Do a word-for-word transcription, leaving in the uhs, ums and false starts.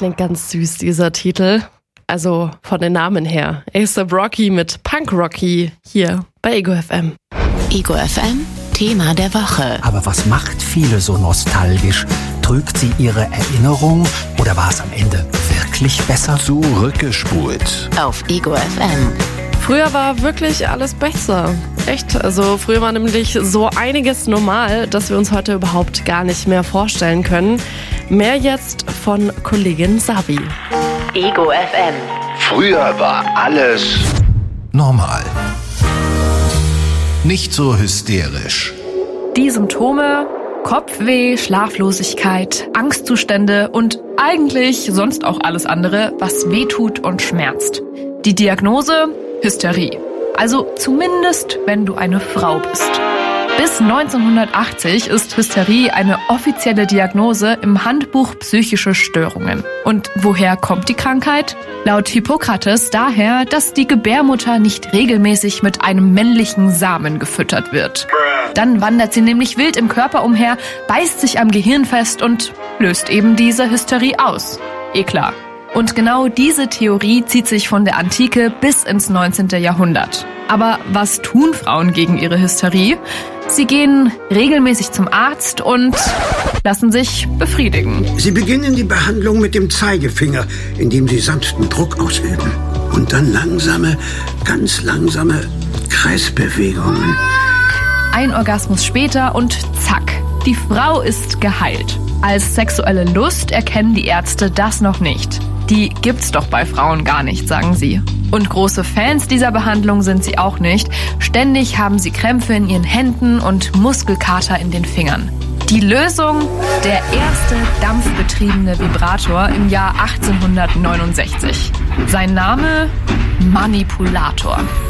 klingt ganz süß, dieser Titel. Also von den Namen her. A$AP Rocky mit Punk Rocky hier bei Ego F M. Ego F M, Thema der Woche. Aber was macht viele so nostalgisch? Trügt sie ihre Erinnerung oder war es am Ende wirklich besser? Zurückgespult. Auf Ego F M. Früher war wirklich alles besser. Echt, also früher war nämlich so einiges normal, dass wir uns heute überhaupt gar nicht mehr vorstellen können. Mehr jetzt von Kollegin Sabi. Ego F M. Früher war alles normal. Nicht so hysterisch. Die Symptome: Kopfweh, Schlaflosigkeit, Angstzustände und eigentlich sonst auch alles andere, was wehtut und schmerzt. Die Diagnose: Hysterie. Also zumindest, wenn du eine Frau bist. Bis neunzehnhundertachtzig ist Hysterie eine offizielle Diagnose im Handbuch psychische Störungen. Und woher kommt die Krankheit? Laut Hippokrates daher, dass die Gebärmutter nicht regelmäßig mit einem männlichen Samen gefüttert wird. Dann wandert sie nämlich wild im Körper umher, beißt sich am Gehirn fest und löst eben diese Hysterie aus. Eh klar. Und genau diese Theorie zieht sich von der Antike bis ins neunzehnten Jahrhundert. Aber was tun Frauen gegen ihre Hysterie? Sie gehen regelmäßig zum Arzt und lassen sich befriedigen. Sie beginnen die Behandlung mit dem Zeigefinger, indem Sie sanften Druck ausüben. Und dann langsame, ganz langsame Kreisbewegungen. Ein Orgasmus später und zack, die Frau ist geheilt. Als sexuelle Lust erkennen die Ärzte das noch nicht. Die gibt's doch bei Frauen gar nicht, sagen sie. Und große Fans dieser Behandlung sind sie auch nicht. Ständig haben sie Krämpfe in ihren Händen und Muskelkater in den Fingern. Die Lösung? Der erste dampfbetriebene Vibrator im Jahr achtzehnhundertneunundsechzig. Sein Name? Manipulator.